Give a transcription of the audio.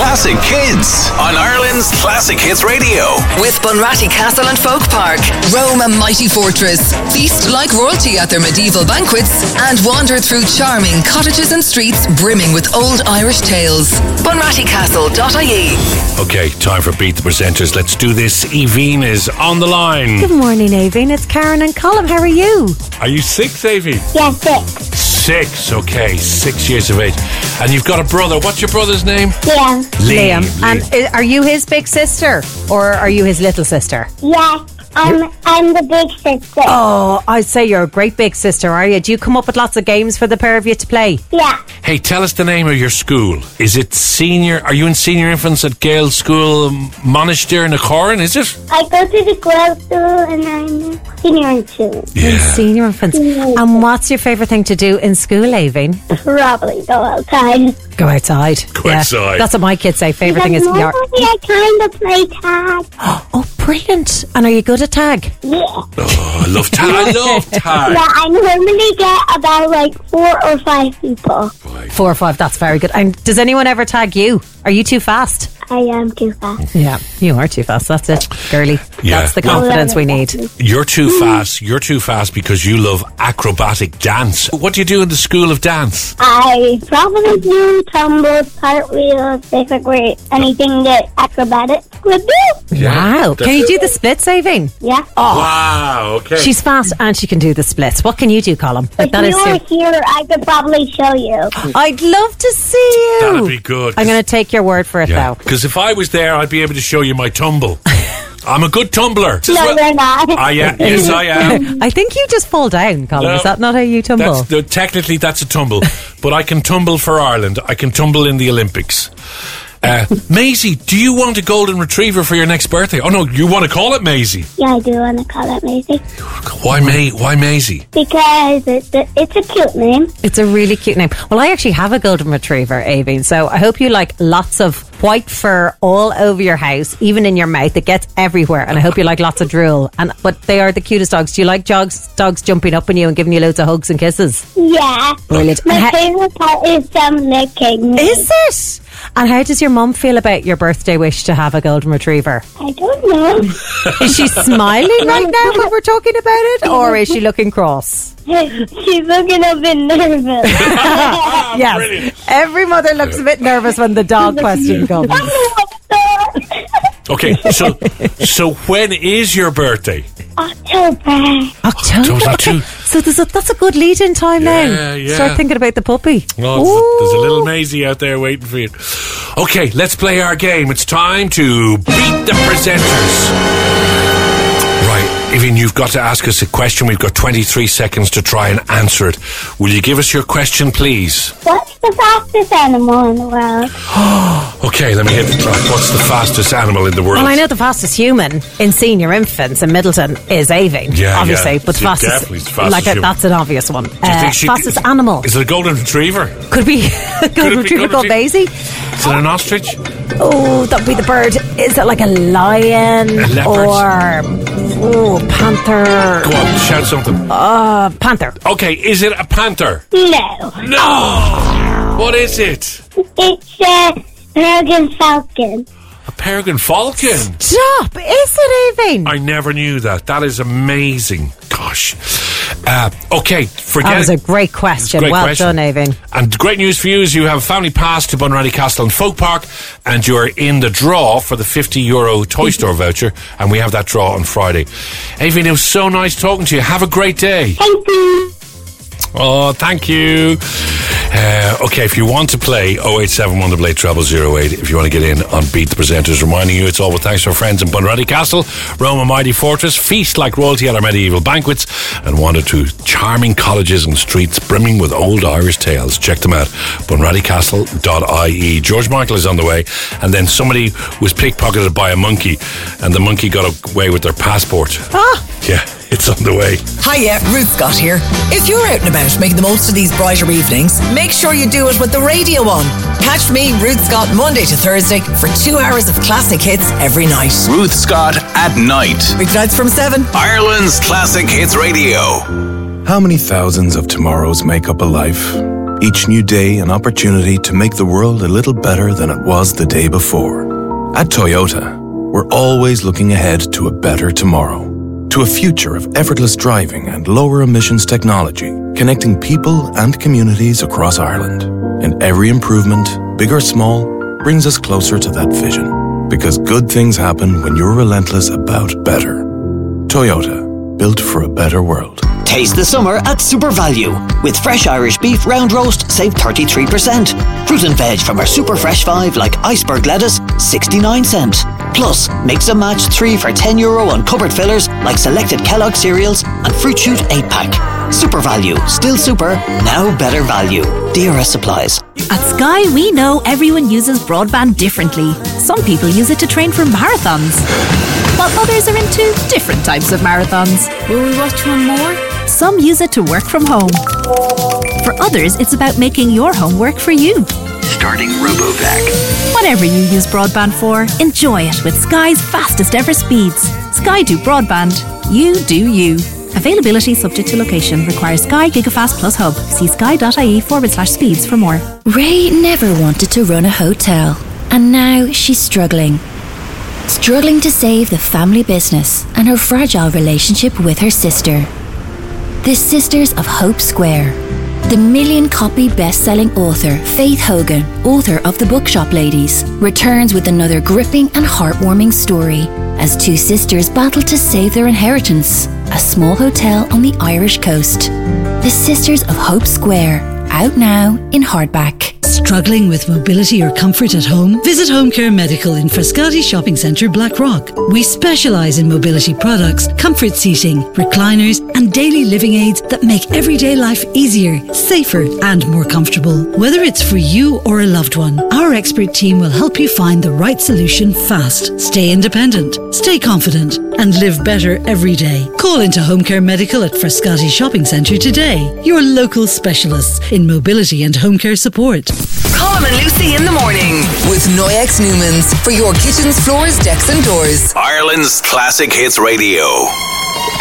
Classic Kids on Ireland's Classic Hits Radio. With Bunratty Castle and Folk Park. Roam a mighty fortress. Feast like royalty at their medieval banquets. And wander through charming cottages and streets brimming with old Irish tales. BunrattyCastle.ie. Okay, time for Beat the Presenters. Let's do this. Evine is on the line. Good morning, Evine. It's Karen and Colm. How are you? Are you 6, Evine? Yeah, 6. 6, okay. 6 years of age. And you've got a brother. What's your brother's name? Yeah. Liam. And are you his big sister or are you his little sister? Yeah. I'm the big sister. Oh, I'd say you're a great big sister, are you? Do you come up with lots of games for the pair of you to play? Yeah. Hey, tell us the name of your school. Is it senior? Are you in senior infants at Gale School, Monastery in Corran, is it? I go to the Gale School and I'm senior infants. In senior infants. And what's your favourite thing to do in school, Evine? Probably go outside. Go outside. Go outside. That's what my kids say. Favourite thing is normally I kind of play tag. Oh, brilliant. And are you good at tag? Yeah. Oh, I love tag. I love tag. Yeah, I normally get about like 4 or 5 people. 4 or 5, that's very good. And does anyone ever tag you? Are you too fast? I am too fast. Yeah, you are too fast. That's it, girly. Yeah. That's the confidence we need. You're too fast. You're too fast because you love acrobatic dance. What do you do in the school of dance? I probably do tumbles, cartwheels, basically anything that acrobatics would do. Wow. Can you do the splits, Evine? Yeah. Wow, okay. She's fast and she can do the splits. What can you do, Colm? If you were here, I could probably show you. I'd love to see you. That'd be good. I'm going to take your word for it, though. Because if I was there, I'd be able to show you my tumble. I'm a good tumbler. No, you're not. Yes, I am. I think you just fall down, Colm. Is that not how you tumble? Technically, that's a tumble. But I can tumble for Ireland. I can tumble in the Olympics. Maisie, do you want a golden retriever for your next birthday? Oh no, you want to call it Maisie? Yeah, I do want to call it Maisie. Why Maisie? Because it's a cute name. It's a really cute name. Well, I actually have a golden retriever, Evine, so I hope you like lots of white fur all over your house, even in your mouth. It gets everywhere, and I hope you like lots of drool. But they are the cutest dogs. Do you like dogs jumping up on you and giving you loads of hugs and kisses? Yeah. Brilliant. My favourite part is licking me. Is it? And how does your mum feel about your birthday wish to have a golden retriever? I don't know. Is she smiling right now when we're talking about it, or is she looking cross? She's looking a bit nervous. Yes. Brilliant. Every mother looks a bit nervous when the dog question comes. Okay, so when is your birthday? October. Okay. So that's a good lead-in time now. Yeah. Start thinking about the puppy. Oh, there's a little Maisie out there waiting for you. Okay, let's play our game. It's time to beat the presenters. Right, Evine, you've got to ask us a question. We've got 23 seconds to try and answer it. Will you give us your question, please? What's the fastest animal in the world? Okay, let me hit the clock. What's the fastest animal in the world? Well, I know the fastest human in senior infants in Middleton is Evine, obviously. But definitely the fastest human. that's an obvious one. Fastest is, animal. Is it a golden retriever? Could be a golden retriever called Maisie. Is it an ostrich? Oh, that'd be the bird. Is it like a lion? A leopard? Or panther? Go on, shout something. Panther. Okay, is it a panther? No. What is it? It's a peregrine falcon. A peregrine falcon? Stop! Is it, Evine? I never knew that. That is amazing. Gosh. Okay, forget that was a great question. Well done, Evine. And great news for you is you have a family pass to Bunratty Castle and Folk Park, and you're in the draw for the €50 Toy Store voucher, and we have that draw on Friday. Evine, it was so nice talking to you. Have a great day. Thank you. Oh, thank you. Okay, if you want to play 087 188 if you want to get in on Beat the Presenters, reminding you it's all with thanks to our friends in Bunratty Castle, Roam a mighty fortress, feast like royalty at our medieval banquets, and wander through charming cottages and streets brimming with old Irish tales. Check them out, bunrattycastle.ie. George Michael is on the way, and then somebody was pickpocketed by a monkey, and the monkey got away with their passport. Yeah. It's on the way. Hiya, Ruth Scott here. If you're out and about making the most of these brighter evenings, make sure you do it with the radio on. Catch me, Ruth Scott, Monday to Thursday for 2 hours of classic hits every night. Ruth Scott at night. Weeknights from 7. Ireland's Classic Hits Radio. How many thousands of tomorrows make up a life? Each new day an opportunity to make the world a little better than it was the day before. At Toyota, we're always looking ahead to a better tomorrow, to a future of effortless driving and lower emissions technology, connecting people and communities across Ireland. And every improvement, big or small, brings us closer to that vision. Because good things happen when you're relentless about better. Toyota, built for a better world. Taste the summer at Super Value. With fresh Irish beef round roast, save 33%. Fruit and veg from our Super Fresh 5 like iceberg lettuce, 69 cents. Plus, mix and match 3 for €10 on cupboard fillers like selected Kellogg cereals and Fruit Shoot 8-pack. Super Value. Still super, now better value. DRS supplies. At Sky, we know everyone uses broadband differently. Some people use it to train for marathons, while others are into different types of marathons. Will we watch one more? Some use it to work from home. For others, it's about making your home work for you. Starting RoboVac. Whatever you use broadband for, enjoy it with Sky's fastest ever speeds. Sky do broadband. You do you. Availability subject to location. Requires Sky Gigafast Plus Hub. See sky.ie/speeds for more. Ray never wanted to run a hotel, and now she's struggling. Struggling to save the family business and her fragile relationship with her sister. The Sisters of Hope Square. The million-copy best-selling author Faith Hogan, author of The Bookshop Ladies, returns with another gripping and heartwarming story as two sisters battle to save their inheritance, a small hotel on the Irish coast. The Sisters of Hope Square, out now in hardback. Struggling with mobility or comfort at home? Visit Home Care Medical in Frascati Shopping Centre, Blackrock. We specialise in mobility products, comfort seating, recliners and daily living aids that make everyday life easier, safer and more comfortable. Whether it's for you or a loved one, our expert team will help you find the right solution fast. Stay independent, stay confident and live better every day. Call into Home Care Medical at Frascati Shopping Centre today. Your local specialists in mobility and home care support. Colm and Lucy in the morning with Noyex Newmans for your kitchens, floors, decks and doors. Ireland's Classic Hits Radio.